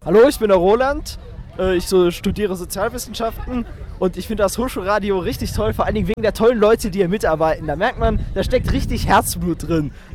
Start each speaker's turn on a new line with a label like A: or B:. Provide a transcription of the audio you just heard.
A: Hallo, ich bin der Roland. Studiere Sozialwissenschaften und ich finde das Hochschulradio richtig toll, vor allen Dingen wegen der tollen Leute, die hier mitarbeiten. Da merkt man, da steckt richtig Herzblut drin.